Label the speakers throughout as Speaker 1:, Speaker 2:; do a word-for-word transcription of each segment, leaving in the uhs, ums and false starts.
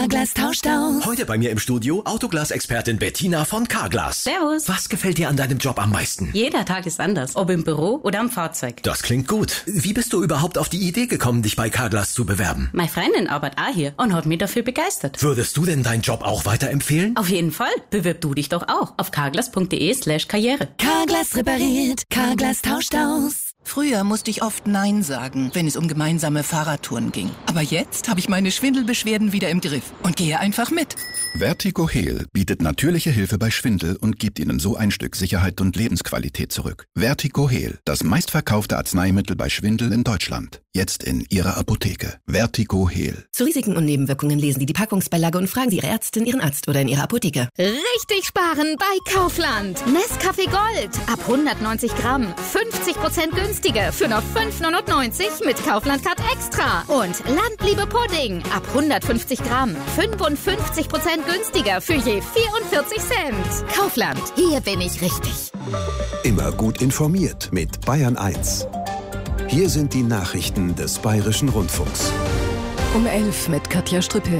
Speaker 1: Carglass tauscht aus.
Speaker 2: Heute bei mir im Studio Autoglas-Expertin Bettina von Carglass.
Speaker 3: Servus.
Speaker 2: Was gefällt dir an deinem Job am meisten?
Speaker 3: Jeder Tag ist anders, ob im Büro oder am Fahrzeug.
Speaker 2: Das klingt gut. Wie bist du überhaupt auf die Idee gekommen, dich bei Carglass zu bewerben?
Speaker 3: Meine Freundin arbeitet auch hier und hat mich dafür begeistert.
Speaker 2: Würdest du denn deinen Job auch weiterempfehlen?
Speaker 3: Auf jeden Fall. Bewirb du dich doch auch auf carglass.de slash karriere.
Speaker 1: Carglass repariert, Carglass tauscht aus.
Speaker 4: Früher musste ich oft Nein sagen, wenn es um gemeinsame Fahrradtouren ging. Aber jetzt habe ich meine Schwindelbeschwerden wieder im Griff und gehe einfach mit.
Speaker 5: Vertigo Heal bietet natürliche Hilfe bei Schwindel und gibt Ihnen so ein Stück Sicherheit und Lebensqualität zurück. Vertigo Heal, das meistverkaufte Arzneimittel bei Schwindel in Deutschland. Jetzt in Ihrer Apotheke. Vertigo Heal.
Speaker 6: Zu Risiken und Nebenwirkungen lesen Sie die Packungsbeilage und fragen Sie Ihre Ärztin, Ihren Arzt oder in Ihrer Apotheke.
Speaker 7: Richtig sparen bei Kaufland. Nescafé Gold. Ab hundertneunzig Gramm. fünfzig Prozent günstiger für nur fünf neunundneunzig mit Kaufland Card Extra. Und Landliebe Pudding. Ab hundertfünfzig Gramm. fünfundfünfzig Prozent günstiger für je vierundvierzig Cent. Kaufland. Hier bin ich richtig.
Speaker 8: Immer gut informiert mit Bayern eins. Hier sind die Nachrichten des Bayerischen Rundfunks.
Speaker 9: Um elf mit Katja Strippel.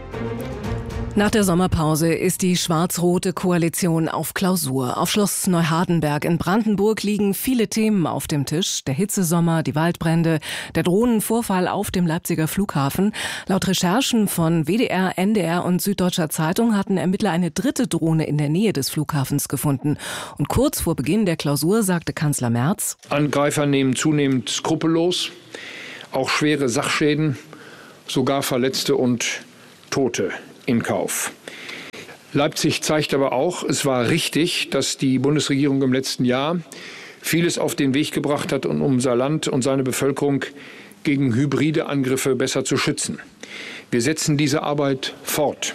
Speaker 9: Nach der Sommerpause ist die schwarz-rote Koalition auf Klausur. Auf Schloss Neuhardenberg in Brandenburg liegen viele Themen auf dem Tisch. Der Hitzesommer, die Waldbrände, der Drohnenvorfall auf dem Leipziger Flughafen. Laut Recherchen von W D R, N D R und Süddeutscher Zeitung hatten Ermittler eine dritte Drohne in der Nähe des Flughafens gefunden. Und kurz vor Beginn der Klausur sagte Kanzler Merz:
Speaker 10: Angreifer nehmen zunehmend skrupellos, auch schwere Sachschäden, sogar Verletzte und Tote in Kauf. Leipzig zeigt aber auch, es war richtig, dass die Bundesregierung im letzten Jahr vieles auf den Weg gebracht hat, um unser Land und seine Bevölkerung gegen hybride Angriffe besser zu schützen. Wir setzen diese Arbeit fort.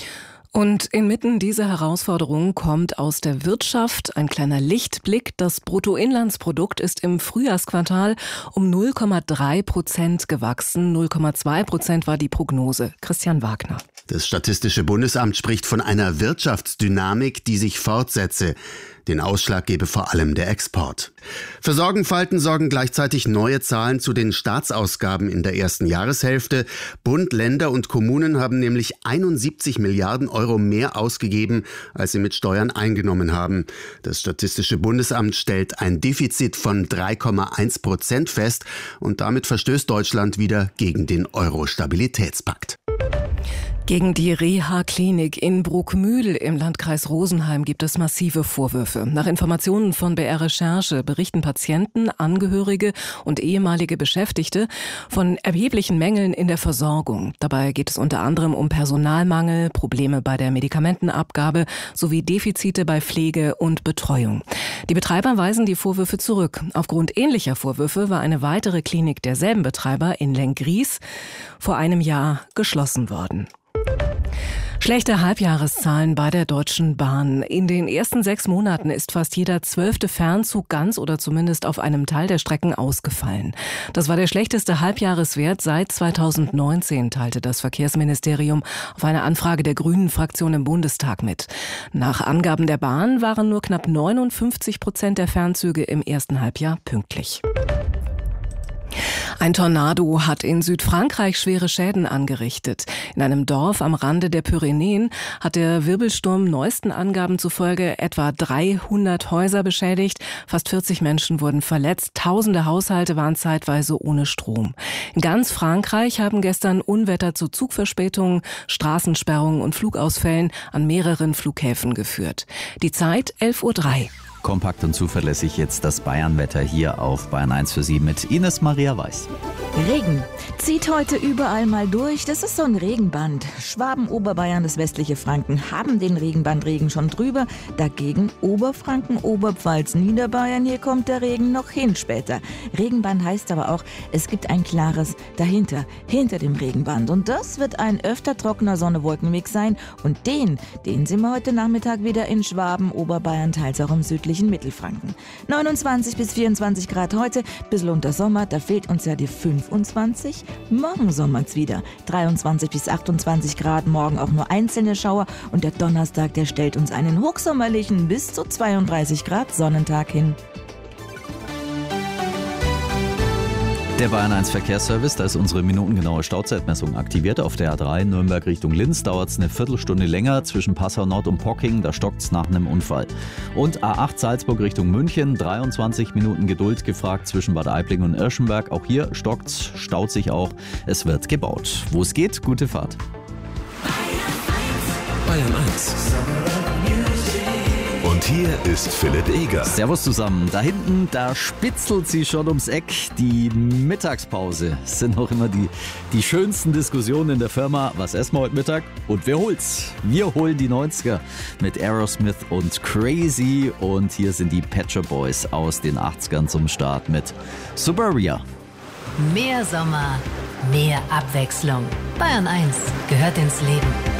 Speaker 9: Und inmitten dieser Herausforderungen kommt aus der Wirtschaft ein kleiner Lichtblick. Das Bruttoinlandsprodukt ist im Frühjahrsquartal um null Komma drei Prozent gewachsen. null Komma zwei Prozent war die Prognose. Christian Wagner.
Speaker 11: Das Statistische Bundesamt spricht von einer Wirtschaftsdynamik, die sich fortsetze. Den Ausschlag gebe vor allem der Export. Für Sorgenfalten sorgen gleichzeitig neue Zahlen zu den Staatsausgaben in der ersten Jahreshälfte. Bund, Länder und Kommunen haben nämlich einundsiebzig Milliarden Euro mehr ausgegeben, als sie mit Steuern eingenommen haben. Das Statistische Bundesamt stellt ein Defizit von drei Komma eins Prozent fest und damit verstößt Deutschland wieder gegen den Euro-Stabilitätspakt.
Speaker 9: Gegen die Reha-Klinik in Bruckmühl im Landkreis Rosenheim gibt es massive Vorwürfe. Nach Informationen von B R Recherche berichten Patienten, Angehörige und ehemalige Beschäftigte von erheblichen Mängeln in der Versorgung. Dabei geht es unter anderem um Personalmangel, Probleme bei der Medikamentenabgabe sowie Defizite bei Pflege und Betreuung. Die Betreiber weisen die Vorwürfe zurück. Aufgrund ähnlicher Vorwürfe war eine weitere Klinik derselben Betreiber in Lenggries vor einem Jahr geschlossen worden. Schlechte Halbjahreszahlen bei der Deutschen Bahn. In den ersten sechs Monaten ist fast jeder zwölfte Fernzug ganz oder zumindest auf einem Teil der Strecken ausgefallen. Das war der schlechteste Halbjahreswert seit zweitausendneunzehn, teilte das Verkehrsministerium auf eine Anfrage der Grünen-Fraktion im Bundestag mit. Nach Angaben der Bahn waren nur knapp neunundfünfzig Prozent der Fernzüge im ersten Halbjahr pünktlich. Ein Tornado hat in Südfrankreich schwere Schäden angerichtet. In einem Dorf am Rande der Pyrenäen hat der Wirbelsturm neuesten Angaben zufolge etwa dreihundert Häuser beschädigt. Fast vierzig Menschen wurden verletzt. Tausende Haushalte waren zeitweise ohne Strom. In ganz Frankreich haben gestern Unwetter zu Zugverspätungen, Straßensperrungen und Flugausfällen an mehreren Flughäfen geführt. Die Zeit elf Uhr drei.
Speaker 12: Kompakt und zuverlässig jetzt das Bayernwetter hier auf Bayern eins für Sie mit Ines Maria Weiß.
Speaker 13: Regen zieht heute überall mal durch. Das ist so ein Regenband. Schwaben, Oberbayern, das westliche Franken haben den Regenbandregen schon drüber. Dagegen Oberfranken, Oberpfalz, Niederbayern. Hier kommt der Regen noch hin später. Regenband heißt aber auch, es gibt ein klares dahinter, hinter dem Regenband. Und das wird ein öfter trockener Sonne-Wolken-Mix sein. Und den, den sehen wir heute Nachmittag wieder in Schwaben, Oberbayern, teils auch im südlichen Mittelfranken. neunundzwanzig bis vierundzwanzig Grad heute, bisschen unter Sommer, da fehlt uns ja die fünfundzwanzig. Morgen sommert's wieder. dreiundzwanzig bis achtundzwanzig Grad, morgen auch nur einzelne Schauer und der Donnerstag, der stellt uns einen hochsommerlichen bis zu zweiunddreißig Grad Sonnentag hin.
Speaker 12: Der Bayern eins Verkehrsservice, da ist unsere minutengenaue Stauzeitmessung aktiviert. Auf der A drei Nürnberg Richtung Linz dauert es eine Viertelstunde länger. Zwischen Passau Nord und Pocking, da stockt es nach einem Unfall. Und A acht Salzburg Richtung München, dreiundzwanzig Minuten Geduld gefragt zwischen Bad Aibling und Irschenberg. Auch hier stockt's, staut sich auch. Es wird gebaut. Wo es geht, gute Fahrt.
Speaker 2: Bayern eins.
Speaker 8: Und hier ist Philipp Eger.
Speaker 12: Servus zusammen. Da hinten, da spitzelt sie schon ums Eck. Die Mittagspause. Das sind auch immer die, die schönsten Diskussionen in der Firma. Was essen wir heute Mittag? Und wer holt's? Wir holen die neunziger mit Aerosmith und Crazy. Und hier sind die Pet Shop Boys aus den achtzigern zum Start mit Suburbia.
Speaker 14: Mehr Sommer, mehr Abwechslung. Bayern eins gehört ins Leben.